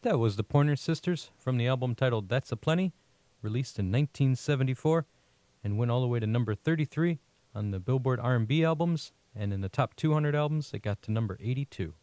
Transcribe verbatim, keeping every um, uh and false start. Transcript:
That was the Pointer Sisters from the album titled That's a Plenty, released in nineteen seventy-four, and went all the way to number thirty-three on the Billboard R and B albums, and in the top two hundred albums, it got to number eighty-two.